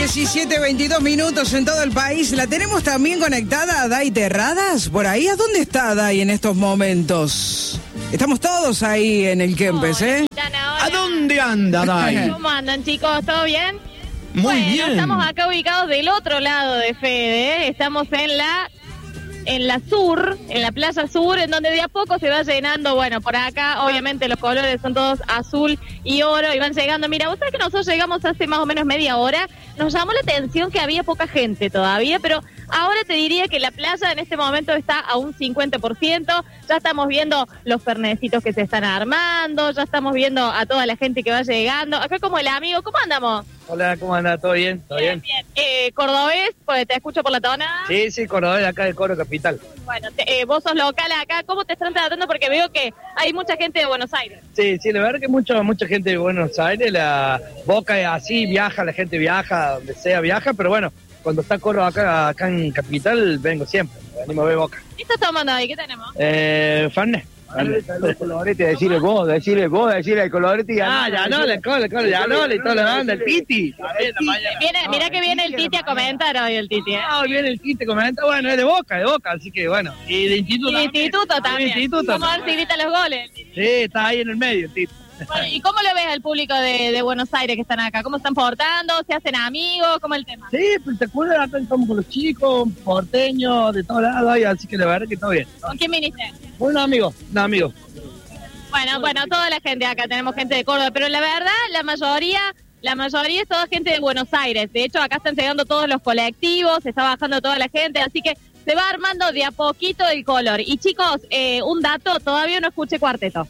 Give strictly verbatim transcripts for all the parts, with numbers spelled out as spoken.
diecisiete, veintidós minutos en todo el país. La tenemos también conectada a Day Terradas. Por ahí, ¿a dónde está Day en estos momentos? Estamos todos ahí en el Kempes, ¿eh? ¿A dónde anda Day? ¿Cómo andan, chicos? ¿Todo bien? Muy bueno, bien. Estamos acá ubicados del otro lado de Fede, ¿eh? Estamos en la en la sur, en la Playa Sur, en donde de a poco se va llenando, bueno, por acá obviamente los colores son todos azul y oro y van llegando. Mira, vos sabés que nosotros llegamos hace más o menos media hora, nos llamó la atención que había poca gente todavía, pero ahora te diría que la playa en este momento está a un cincuenta por ciento, ya estamos viendo los pernecitos que se están armando, ya estamos viendo a toda la gente que va llegando. Acá como el amigo, ¿cómo andamos? Hola, ¿cómo anda? ¿Todo bien? ¿Todo bien? Bien, bien. Eh, ¿Cordobés? Pues te escucho por la tona. Sí, sí, cordobés, acá de Coro Capital. Bueno, te, eh, vos sos local acá, ¿cómo te están tratando? Porque veo que hay mucha gente de Buenos Aires. Sí, sí, la verdad que mucho, mucha gente de Buenos Aires, la Boca es así, viaja, la gente viaja, donde sea viaja, pero bueno, cuando está Coro acá, acá en Capital, vengo siempre, venimos a ver Boca. ¿Qué estás tomando ahí? ¿Qué tenemos? Eh, Fernet. Los colores, decirle vos, decirle vos, decirle el colorete y Ah, ya no, le cole, cole, ya no, le toda la banda, el Titi. Viene, mira que viene el Titi a comentar hoy, el Titi, ¿eh? Ah, hoy viene el Titi, comenta, bueno, es de Boca, de Boca, así que bueno. Y de instituto Y también. instituto también. Instituto Vamos a ver si grita los goles. Sí, está ahí en el medio, el Titi. Bueno, ¿y cómo lo ves al público de, de Buenos Aires que están acá? ¿Cómo están portando? ¿Se hacen amigos? ¿Cómo es el tema? Sí, espectacular, acá estamos con los chicos, porteños, de todos lados, ahí, así que la verdad que está bien. ¿Con quién viniste? Un amigo, un amigo. Bueno, bueno, toda la gente acá, tenemos gente de Córdoba, pero la verdad, la mayoría, la mayoría es toda gente de Buenos Aires. De hecho, acá están llegando todos los colectivos, se está bajando toda la gente, así que se va armando de a poquito el color. Y chicos, eh, un dato, todavía no escuché cuarteto.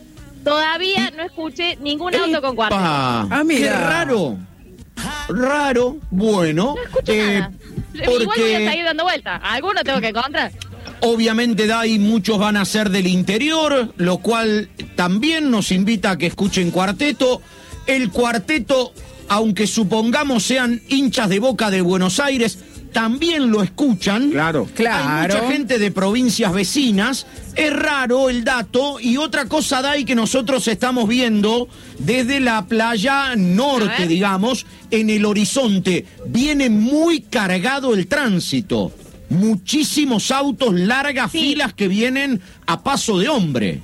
Todavía no escuché ningún auto con cuarteto. Ah, mira. Qué raro. Raro, bueno. No escucho eh, nada. Igual porque... voy a seguir dando vueltas. Alguno tengo que encontrar. Obviamente, Day, muchos van a ser del interior, lo cual también nos invita a que escuchen cuarteto. El cuarteto, aunque supongamos sean hinchas de Boca de Buenos Aires, también lo escuchan. Claro, claro. Hay mucha gente de provincias vecinas. Es raro el dato. Y otra cosa, Day, que nosotros estamos viendo desde la playa norte, digamos, en el horizonte. Viene muy cargado el tránsito. Muchísimos autos, largas sí. filas que vienen a paso de hombre.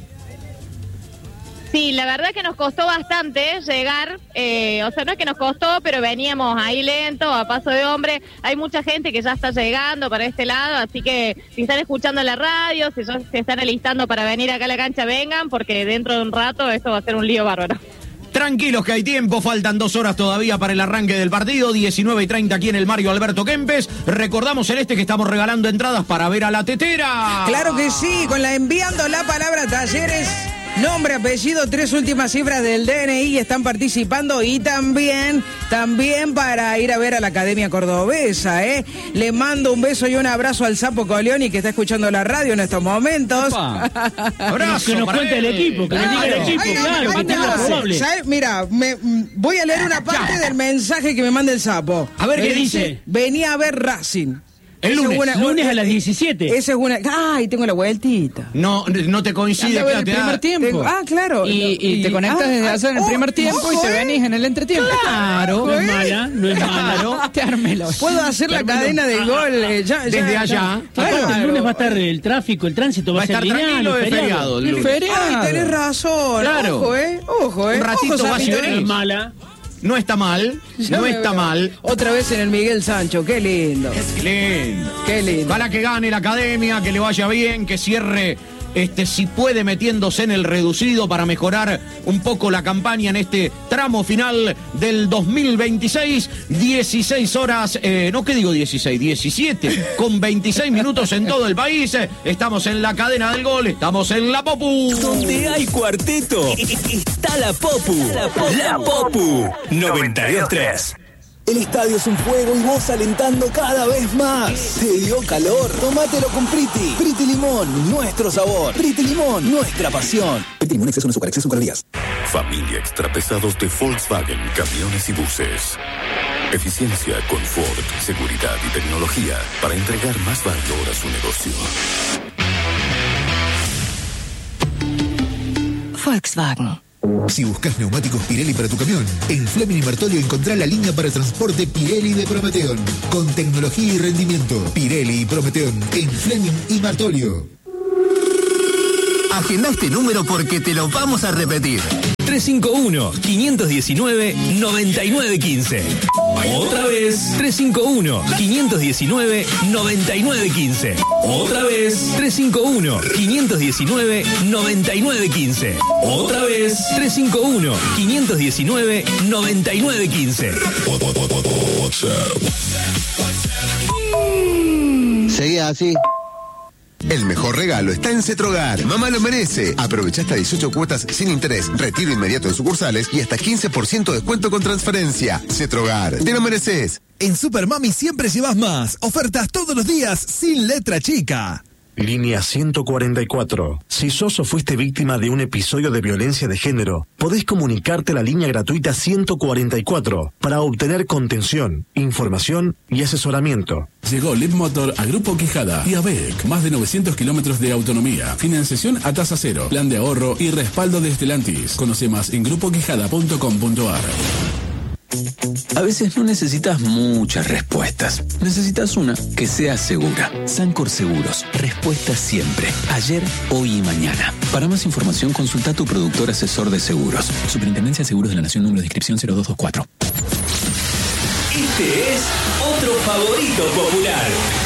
Sí, la verdad que nos costó bastante llegar, eh, o sea, no es que nos costó, pero veníamos ahí lento, a paso de hombre. Hay mucha gente que ya está llegando para este lado, así que si están escuchando la radio, si ya se están alistando para venir acá a la cancha, vengan, porque dentro de un rato esto va a ser un lío bárbaro. Tranquilos que hay tiempo, faltan dos horas todavía para el arranque del partido, diecinueve y treinta aquí en el Mario Alberto Kempes. Recordamos, Celeste, que estamos regalando entradas para ver a la Tetera. Claro que sí, con la enviando la palabra Talleres, nombre, apellido, tres últimas cifras del D N I están participando y también, también para ir a ver a la Academia Cordobesa, ¿eh? Le mando un beso y un abrazo al Sapo Coleoni que está escuchando la radio en estos momentos. Abrazo. Que nos cuente el equipo, que nos diga el equipo, Ay, claro, ay, que tenga ay, probable. ¿sabes? Mira, me, voy a leer una parte del mensaje que me manda el Sapo. A ver, Me ¿qué dice? Venía a ver Racing. El Esa lunes, es una- lunes a las diecisiete. Esa es una... Ay, tengo la vueltita. No, no te coincide, Anda a ver claro, el te primer da- tiempo. Tengo- ah, claro. Y, y te conectas ah, desde ah, hacer en el oh, primer tiempo ojo, y te eh. venís en el entretiempo. Claro, no es mala, no es mala. Te armelo. Puedo hacer la cadena de gol. eh, ya, ya, Desde ya. allá. Claro, Claro. el lunes va a estar el tráfico, el tránsito va, Va a estar ser lineal, tranquilo de feriado. feriado el El lunes. feriado. Ay, tenés razón. Claro. Ojo, eh. Ojo, eh. Un ratito Ojo, vas y Sapito, No venís. es mala. No está mal, Ya no me está veo. mal. Otra vez en el Miguel Sancho. Qué lindo. Lindo. Qué lindo. Ojalá que gane la Academia, que le vaya bien, que cierre, este, si puede, metiéndose en el reducido para mejorar un poco la campaña en este tramo final del dos mil veintiséis. dieciséis horas, eh, no, ¿qué digo dieciséis? diecisiete, con veintiséis minutos en todo el país. Estamos en la cadena del gol, estamos en la Popu. Donde hay cuarteto, está la Popu. La Popu noventa y dos tres. El estadio es un fuego y vos alentando cada vez más. ¿Te dio calor? Tómatelo con Priti. Priti Limón, nuestro sabor. Priti Limón, nuestra pasión. Priti Limón, exceso en azúcar, exceso en calorías. Familia extrapesados de Volkswagen, camiones y buses. Eficiencia, confort, seguridad y tecnología para entregar más valor a su negocio. Volkswagen. Si buscas neumáticos Pirelli para tu camión, en Fleming y Martolio encontrá la línea para transporte Pirelli de Prometeon. Con tecnología y rendimiento, Pirelli y Prometeon en Fleming y Martolio. Agenda este número porque te lo vamos a repetir. tres cinco uno, cinco uno nueve, nueve nueve uno cinco. Otra vez. tres cinco uno, cinco uno nueve, nueve nueve uno cinco. Otra vez. tres cinco uno, cinco uno nueve, nueve nueve uno cinco. Otra vez. tres cinco uno, cinco uno nueve, nueve nueve uno cinco. Seguí así. El mejor regalo está en Cetrogar. Mamá lo merece. Aprovecha hasta dieciocho cuotas sin interés, retiro inmediato en sucursales y hasta quince por ciento de descuento con transferencia. Cetrogar, te lo mereces. En Super Mami siempre llevas más. Ofertas todos los días sin letra chica. Línea ciento cuarenta y cuatro. Si sos o fuiste víctima de un episodio de violencia de género, podés comunicarte a la línea gratuita ciento cuarenta y cuatro para obtener contención, información y asesoramiento. Llegó Leadmotor a Grupo Quijada y a B E C. Más de novecientos kilómetros de autonomía, financiación a tasa cero, plan de ahorro y respaldo de Stellantis. Conoce más en grupo quijada punto com punto a r. A veces no necesitas muchas respuestas. Necesitas una que sea segura. Sancor Seguros. Respuesta siempre. Ayer, hoy y mañana. Para más información, consulta a tu productor asesor de seguros. Superintendencia de Seguros de la Nación, número de inscripción cero dos dos cuatro. Este es otro favorito popular.